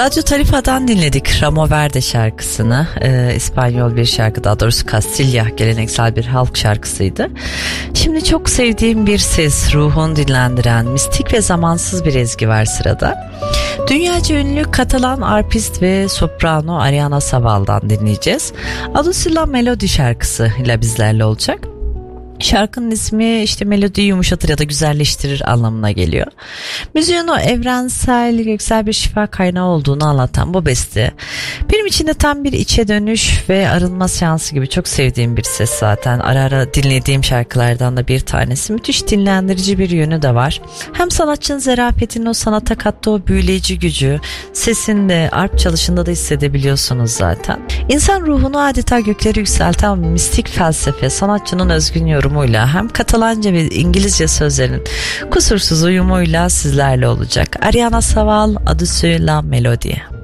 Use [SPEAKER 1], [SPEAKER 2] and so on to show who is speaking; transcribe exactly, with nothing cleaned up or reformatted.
[SPEAKER 1] Radyo Tarifa'dan dinledik Ramo Verde şarkısını. Ee, İspanyol bir şarkı, daha doğrusu Kastilya geleneksel bir halk şarkısıydı. Şimdi çok sevdiğim bir ses, ruhunu dinlendiren mistik ve zamansız bir ezgi var sırada. Dünyaca ünlü Katalan arpist ve soprano Ariana Saval'dan dinleyeceğiz. Adusila Melodi şarkısı ile bizlerle olacak. Şarkının ismi işte melodiyi yumuşatır ya da güzelleştirir anlamına geliyor. Müziğin o evrensel, göksel bir şifa kaynağı olduğunu anlatan bu beste benim için de tam bir içe dönüş ve arınma seansı gibi. Çok sevdiğim bir ses zaten. Ara ara dinlediğim şarkılardan da bir tanesi. Müthiş dinlendirici bir yönü de var. Hem sanatçının zarafetinin o sanata kattığı o büyüleyici gücü sesinde, arp çalışında da hissedebiliyorsunuz zaten. İnsan ruhunu adeta gökleri yükselten mistik felsefe sanatçının özgün yorumuyla hem Katalanca ve İngilizce sözlerin kusursuz uyumuyla sizlerle olacak. Ariana Saval, Adusila Melodi.